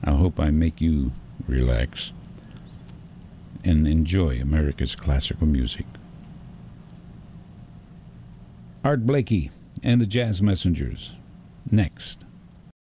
I hope I make you relax and enjoy America's classical music. Art Blakey and the Jazz Messengers, next.